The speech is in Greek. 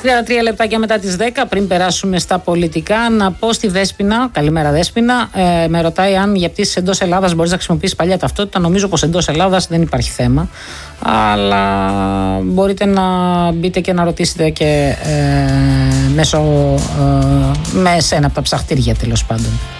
33 λεπτάκια μετά τις 10, πριν περάσουμε στα πολιτικά, να πω στη Δέσποινα, καλημέρα Δέσποινα, με ρωτάει αν για πτήσεις εντός Ελλάδας μπορείς να χρησιμοποιήσεις παλιά ταυτότητα. Νομίζω πως εντός Ελλάδας δεν υπάρχει θέμα, αλλά μπορείτε να μπείτε και να ρωτήσετε και μέσω με ένα από τα ψαχτήρια τέλος πάντων.